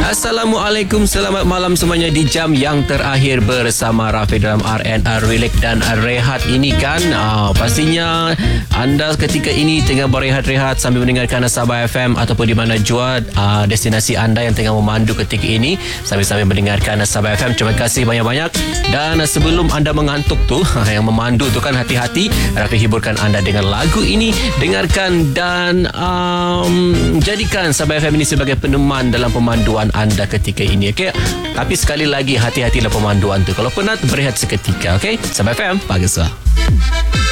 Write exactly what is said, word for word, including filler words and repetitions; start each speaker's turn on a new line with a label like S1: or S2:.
S1: Assalamualaikum, selamat malam semuanya di jam yang terakhir bersama Rafi dalam R N R Relax dan Rehat ini kan. Uh, pastinya anda ketika ini tengah berehat-rehat sambil mendengarkan Sabah F M ataupun di mana jua uh, destinasi anda yang tengah memandu ketika ini sambil-sambil mendengarkan Sabah F M. Terima kasih banyak-banyak. Dan uh, sebelum anda mengantuk tu, yang memandu tu kan, hati-hati. Rafi hiburkan anda dengan lagu ini. Dengarkan dan um, jadikan Sabah F M ini sebagai peneman dalam pemanduan anda ketika ini, okey? Tapi sekali lagi, hati-hatilah pemanduan tu. Kalau penat, berehat seketika, okey? Sabah F M, pagi suah.